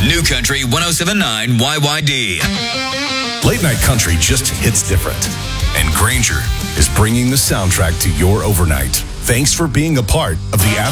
New Country 107.9 YYD. Late night country just hits different. And Granger is bringing the soundtrack to your overnight. Thanks for being a part of the